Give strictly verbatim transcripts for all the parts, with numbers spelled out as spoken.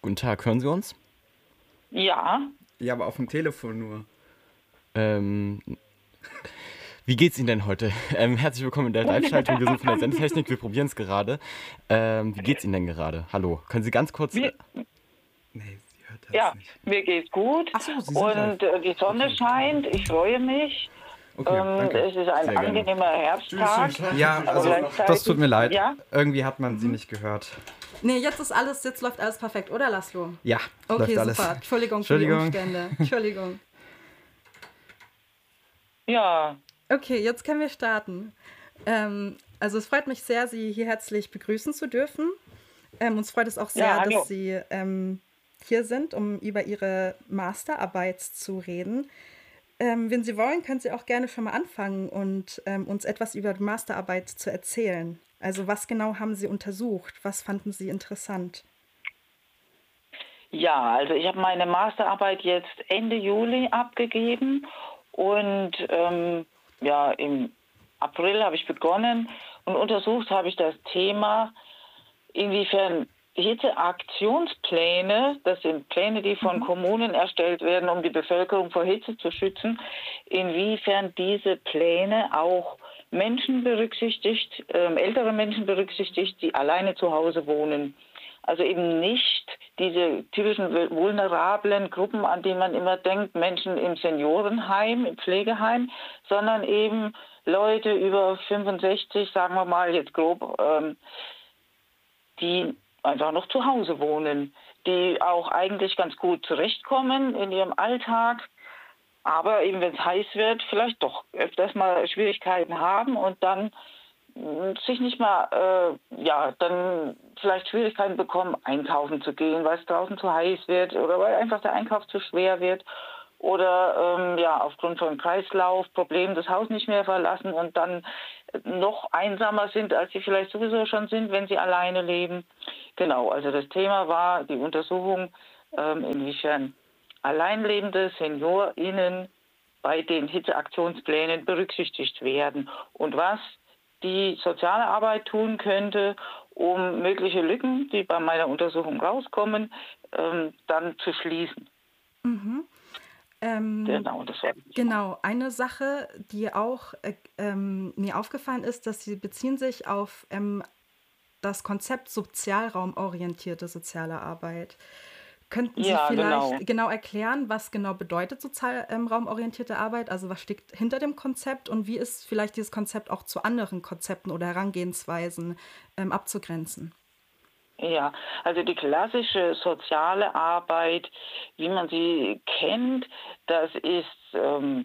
Guten Tag, hören Sie uns? Ja, Ja, aber auf dem Telefon nur. Ähm, wie geht's Ihnen denn heute? Ähm, herzlich willkommen in der Live-Schaltung. Wir sind von der Sendetechnik, wir probieren es gerade. Ähm, wie geht's Ihnen denn gerade? Hallo, können Sie ganz kurz... Äh, mir, Nee, sie hört das ja, nicht. mir geht's gut Ach so, Sie sind live. und äh, die Sonne Okay. scheint. Ich freue mich. Okay, Ähm, danke. es ist ein Sehr gerne. angenehmer Herbsttag, Ja, aber also das tut gleichzeitig, mir leid. ja, Irgendwie hat man sie nicht gehört. Nee, jetzt ist alles, jetzt läuft alles perfekt, oder Laszlo? Ja, Okay, läuft alles. super. Entschuldigung für die Entschuldigung. Umstände. Entschuldigung. ja, Okay, jetzt können wir starten. Ähm, also es freut mich sehr, Sie hier herzlich begrüßen zu dürfen. Ähm, uns freut es auch sehr, ja, hallo. dass Sie ähm, hier sind, um über Ihre Masterarbeit zu reden. Ähm, wenn Sie wollen, können Sie auch gerne schon mal anfangen und ähm, uns etwas über die Masterarbeit zu erzählen. Also was genau haben Sie untersucht? Was fanden Sie interessant? Ja, also ich habe meine Masterarbeit jetzt Ende Juli abgegeben und ähm, ja, im April habe ich begonnen und untersucht habe ich das Thema, inwiefern Hitzeaktionspläne, das sind Pläne, die von Kommunen erstellt werden, um die Bevölkerung vor Hitze zu schützen, inwiefern diese Pläne auch Menschen berücksichtigt, ähm, ältere Menschen berücksichtigt, die alleine zu Hause wohnen. Also eben nicht diese typischen vulnerablen Gruppen, an die man immer denkt, Menschen im Seniorenheim, im Pflegeheim, sondern eben Leute über fünfundsechzig, sagen wir mal jetzt grob, ähm, die einfach noch zu Hause wohnen, die auch eigentlich ganz gut zurechtkommen in ihrem Alltag, aber eben wenn es heiß wird, vielleicht doch öfters mal Schwierigkeiten haben und dann mh, sich nicht mal, äh, ja, dann vielleicht Schwierigkeiten bekommen, einkaufen zu gehen, weil es draußen zu heiß wird oder weil einfach der Einkauf zu schwer wird oder ähm, ja, aufgrund von Kreislaufproblemen das Haus nicht mehr verlassen und dann noch einsamer sind, als sie vielleicht sowieso schon sind, wenn sie alleine leben. Genau, also das Thema war die Untersuchung, ähm, inwiefern alleinlebende SeniorInnen bei den Hitzeaktionsplänen berücksichtigt werden und was die soziale Arbeit tun könnte, um mögliche Lücken, die bei meiner Untersuchung rauskommen, ähm, dann zu schließen. Mhm. Ähm, Genau, das war Genau, eine Sache, die auch äh, ähm, mir aufgefallen ist, dass Sie beziehen sich auf ähm, das Konzept sozialraumorientierte soziale Arbeit. Könnten Sie ja, vielleicht genau. genau erklären, was genau bedeutet sozialraumorientierte Arbeit? Also was steckt hinter dem Konzept und wie ist vielleicht dieses Konzept auch zu anderen Konzepten oder Herangehensweisen ähm, abzugrenzen? Ja, also die klassische soziale Arbeit, wie man sie kennt, das ist ähm,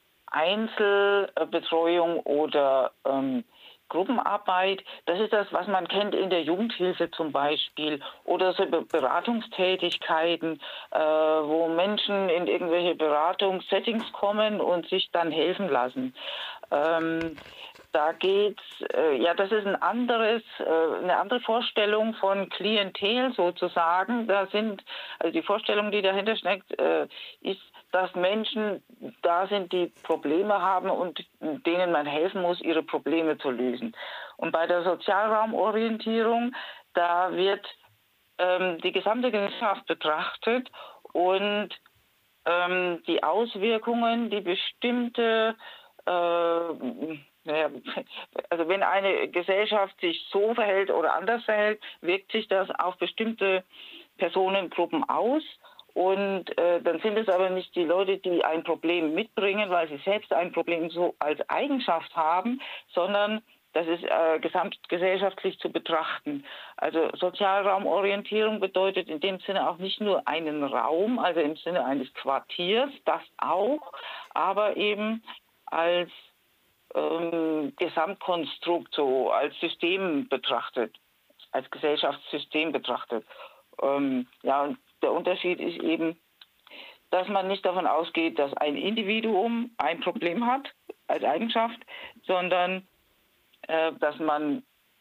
Einzelbetreuung oder ähm, Gruppenarbeit. Das ist das, was man kennt in der Jugendhilfe zum Beispiel oder so Be- Beratungstätigkeiten, äh, wo Menschen in irgendwelche Beratungssettings kommen und sich dann helfen lassen. Ähm, da geht's, äh, ja, das ist ein anderes, äh, eine andere Vorstellung von Klientel sozusagen. Da sind, also die Vorstellung, die dahinter steckt, äh, ist, dass Menschen da sind, die Probleme haben und denen man helfen muss, ihre Probleme zu lösen. Und bei der Sozialraumorientierung, da wird ähm, die gesamte Gesellschaft betrachtet und ähm, die Auswirkungen, die bestimmte, äh, naja, also wenn eine Gesellschaft sich so verhält oder anders verhält, wirkt sich das auf bestimmte Personengruppen aus. Und äh, dann sind es aber nicht die Leute, die ein Problem mitbringen, weil sie selbst ein Problem so als Eigenschaft haben, sondern das ist äh, gesamtgesellschaftlich zu betrachten. Also Sozialraumorientierung bedeutet in dem Sinne auch nicht nur einen Raum, also im Sinne eines Quartiers, das auch, aber eben als ähm, Gesamtkonstrukt, so als System betrachtet, als Gesellschaftssystem betrachtet. Ähm, ja, und der Unterschied ist eben, dass man nicht davon ausgeht, dass ein Individuum ein Problem hat als Eigenschaft, sondern äh, dass man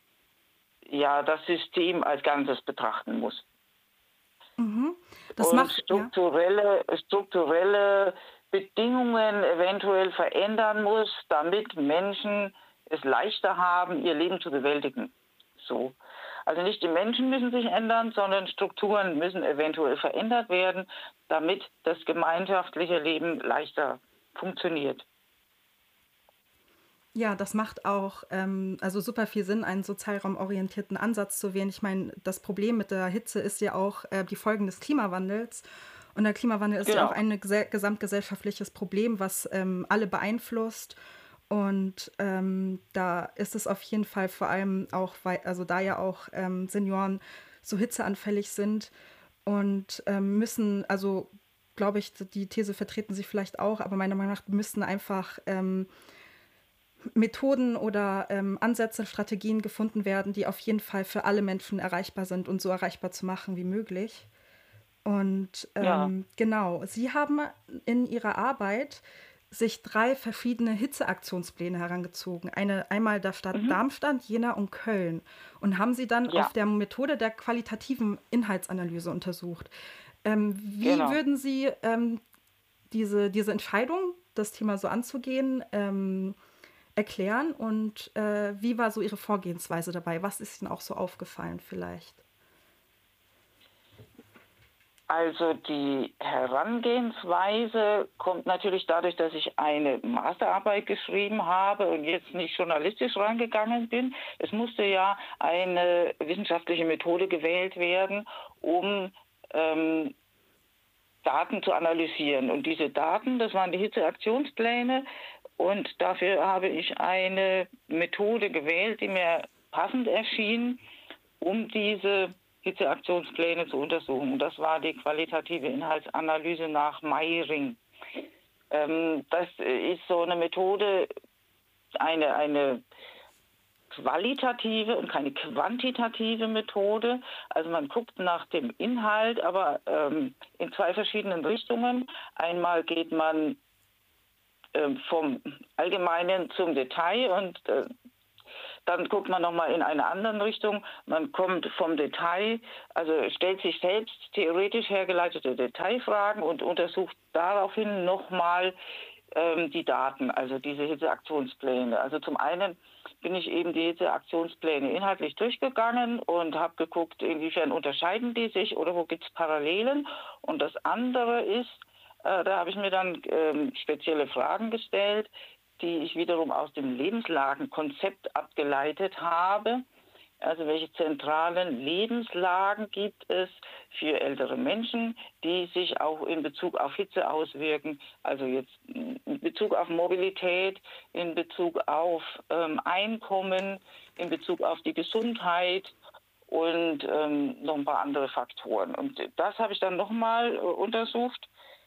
ja das System als Ganzes betrachten muss. Mhm. Das Und macht, ja. strukturelle, strukturelle Bedingungen eventuell verändern muss, damit Menschen es leichter haben, ihr Leben zu bewältigen. So. Also nicht die Menschen müssen sich ändern, sondern Strukturen müssen eventuell verändert werden, damit das gemeinschaftliche Leben leichter funktioniert. Ja, das macht auch ähm, also super viel Sinn, einen sozialraumorientierten Ansatz zu wählen. Ich meine, das Problem mit der Hitze ist ja auch äh, die Folgen des Klimawandels. Und der Klimawandel ist ja auch Genau. ein gese- gesamtgesellschaftliches Problem, was ähm, alle beeinflusst. Und ähm, da ist es auf jeden Fall vor allem auch, weil, also da ja auch ähm, Senioren so hitzeanfällig sind und ähm, müssen, also glaube ich, die These vertreten sie vielleicht auch, aber meiner Meinung nach müssten einfach ähm, Methoden oder ähm, Ansätze, Strategien gefunden werden, die auf jeden Fall für alle Menschen erreichbar sind und so erreichbar zu machen wie möglich. Und Ja. ähm, genau, Sie haben in Ihrer Arbeit sich drei verschiedene Hitzeaktionspläne herangezogen. Eine, einmal der Stadt Mhm. Darmstadt, Jena und Köln. Und haben sie dann Ja, auf der Methode der qualitativen Inhaltsanalyse untersucht. Ähm, wie genau. würden Sie ähm, diese, diese Entscheidung, das Thema so anzugehen, ähm, erklären und äh, wie war so Ihre Vorgehensweise dabei? Was ist Ihnen auch so aufgefallen vielleicht? Also die Herangehensweise kommt natürlich dadurch, dass ich eine Masterarbeit geschrieben habe und jetzt nicht journalistisch rangegangen bin. Es musste ja eine wissenschaftliche Methode gewählt werden, um ähm, Daten zu analysieren. Und diese Daten, das waren die Hitzeaktionspläne. Und dafür habe ich eine Methode gewählt, die mir passend erschien, um diese Hitzeaktionspläne zu untersuchen. Und das war die qualitative Inhaltsanalyse nach Meyring. Ähm, das ist so eine Methode, eine, eine qualitative und keine quantitative Methode. Also man guckt nach dem Inhalt, aber ähm, in zwei verschiedenen Richtungen. Einmal geht man ähm, vom Allgemeinen zum Detail und äh, dann guckt man nochmal in eine andere Richtung. Man kommt vom Detail, also stellt sich selbst theoretisch hergeleitete Detailfragen und untersucht daraufhin nochmal ähm, die Daten, also diese Hitzeaktionspläne. Also zum einen bin ich eben die Hitzeaktionspläne inhaltlich durchgegangen und habe geguckt, inwiefern unterscheiden die sich oder wo gibt es Parallelen. Und das andere ist, äh, da habe ich mir dann ähm, spezielle Fragen gestellt, die ich wiederum aus dem Lebenslagenkonzept abgeleitet habe. Also welche zentralen Lebenslagen gibt es für ältere Menschen, die sich auch in Bezug auf Hitze auswirken, also jetzt in Bezug auf Mobilität, in Bezug auf ähm, Einkommen, in Bezug auf die Gesundheit und ähm, noch ein paar andere Faktoren. Und das habe ich dann nochmal äh, untersucht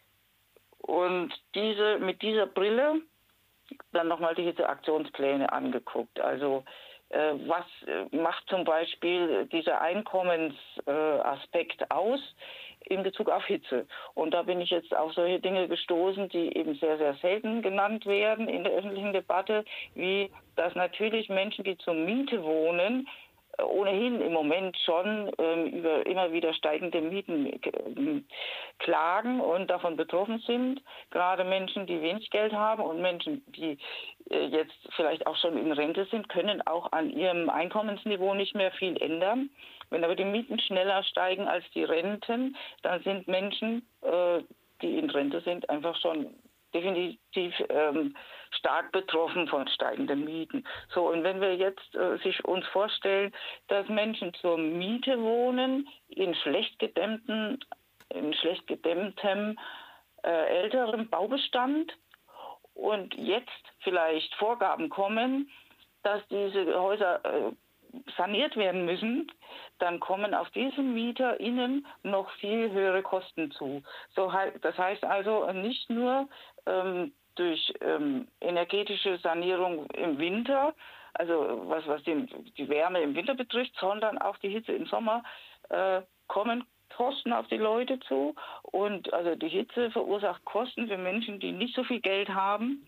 und diese, mit dieser Brille dann nochmal die Hitzeaktionspläne angeguckt. Also äh, was äh, macht zum Beispiel dieser Einkommensaspekt äh, aus in Bezug auf Hitze? Und da bin ich jetzt auf solche Dinge gestoßen, die eben sehr, sehr selten genannt werden in der öffentlichen Debatte, wie dass natürlich Menschen, die zur Miete wohnen, ohnehin im Moment schon ähm, über immer wieder steigende Mieten äh, klagen und davon betroffen sind. Gerade Menschen, die wenig Geld haben und Menschen, die äh, jetzt vielleicht auch schon in Rente sind, können auch an ihrem Einkommensniveau nicht mehr viel ändern. Wenn aber die Mieten schneller steigen als die Renten, dann sind Menschen, äh, die in Rente sind, einfach schon definitiv ähm, stark betroffen von steigenden Mieten. So, und wenn wir jetzt äh, sich uns vorstellen, dass Menschen zur Miete wohnen in schlecht gedämmten, in schlecht gedämmtem äh, älteren Baubestand und jetzt vielleicht Vorgaben kommen, dass diese Häuser äh, saniert werden müssen, dann kommen auf diese MieterInnen noch viel höhere Kosten zu. So, das heißt also nicht nur ähm, durch ähm, energetische Sanierung im Winter, also was, was den, die Wärme im Winter betrifft, sondern auch die Hitze im Sommer, äh, kommen Kosten auf die Leute zu. Und also die Hitze verursacht Kosten für Menschen, die nicht so viel Geld haben.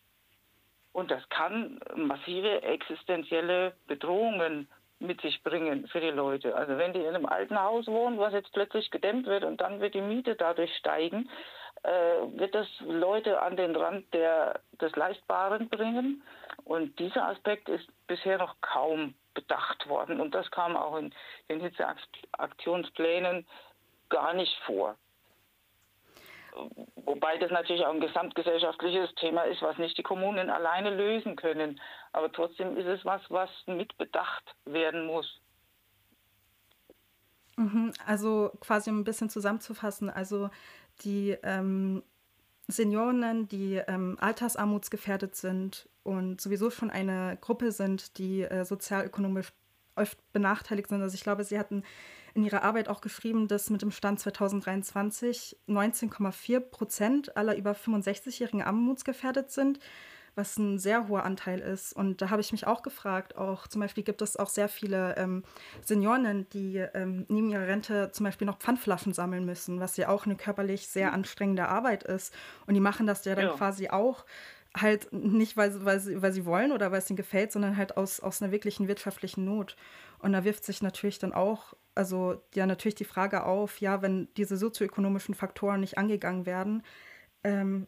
Und das kann massive existenzielle Bedrohungen mit sich bringen für die Leute. Also wenn die in einem alten Haus wohnen, was jetzt plötzlich gedämmt wird und dann wird die Miete dadurch steigen, äh, wird das Leute an den Rand der, des Leistbaren bringen. Und dieser Aspekt ist bisher noch kaum bedacht worden. Und das kam auch in den Hitzeaktionsplänen gar nicht vor. Wobei das natürlich auch ein gesamtgesellschaftliches Thema ist, was nicht die Kommunen alleine lösen können. Aber trotzdem ist es was, was mit bedacht werden muss. Also quasi um ein bisschen zusammenzufassen, also die ähm, Senioren, die ähm, altersarmutsgefährdet sind und sowieso schon eine Gruppe sind, die äh, sozialökonomisch oft benachteiligt sind. Also ich glaube, Sie hatten in Ihrer Arbeit auch geschrieben, dass mit dem Stand zwanzig dreiundzwanzig neunzehn Komma vier Prozent aller über fünfundsechzigjährigen armutsgefährdet sind, was ein sehr hoher Anteil ist. Und da habe ich mich auch gefragt, auch zum Beispiel gibt es auch sehr viele ähm, Senioren, die ähm, neben ihrer Rente zum Beispiel noch Pfandflaschen sammeln müssen, was ja auch eine körperlich sehr anstrengende Arbeit ist. Und die machen das ja dann Ja. quasi auch halt nicht, weil, sie- weil, sie, weil sie wollen oder weil es ihnen gefällt, sondern halt aus, aus einer wirklichen wirtschaftlichen Not. Und da wirft sich natürlich dann auch, also ja natürlich die Frage auf, ja, wenn diese sozioökonomischen Faktoren nicht angegangen werden, ähm,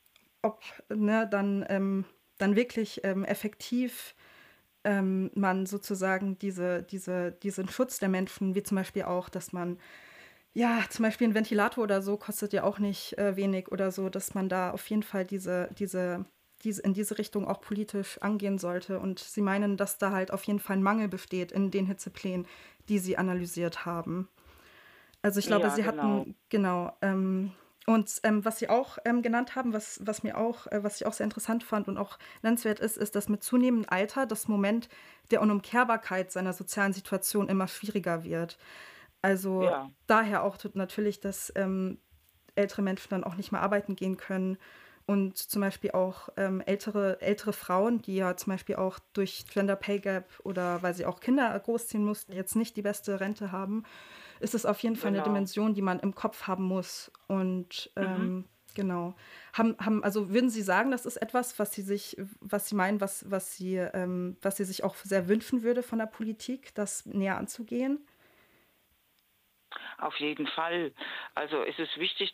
ob ne, dann, ähm, dann wirklich ähm, effektiv ähm, man sozusagen diese, diese, diesen Schutz der Menschen, wie zum Beispiel auch, dass man, ja, zum Beispiel ein Ventilator oder so kostet ja auch nicht äh, wenig oder so, dass man da auf jeden Fall diese, diese, diese, in diese Richtung auch politisch angehen sollte. Und Sie meinen, dass da halt auf jeden Fall ein Mangel besteht in den Hitzeplänen, die Sie analysiert haben. Also ich glaube, Ja, Sie genau. hatten, genau, ähm, und ähm, was Sie auch ähm, genannt haben, was, was mir auch, äh, was ich auch sehr interessant fand und auch nennenswert ist, ist, dass mit zunehmendem Alter das Moment der Unumkehrbarkeit seiner sozialen Situation immer schwieriger wird. Also Ja. daher auch tut natürlich, dass ähm, ältere Menschen dann auch nicht mehr arbeiten gehen können und zum Beispiel auch ähm, ältere, ältere Frauen, die ja zum Beispiel auch durch Gender Pay Gap oder weil sie auch Kinder großziehen mussten, jetzt nicht die beste Rente haben, ist es auf jeden Fall eine Genau. Dimension, die man im Kopf haben muss. Und Mhm. ähm, genau. Haben, haben, also würden Sie sagen, das ist etwas, was Sie sich, was Sie meinen, was, was Sie, ähm, was Sie sich auch sehr wünschen würde von der Politik, das näher anzugehen? Auf jeden Fall. Also es ist wichtig,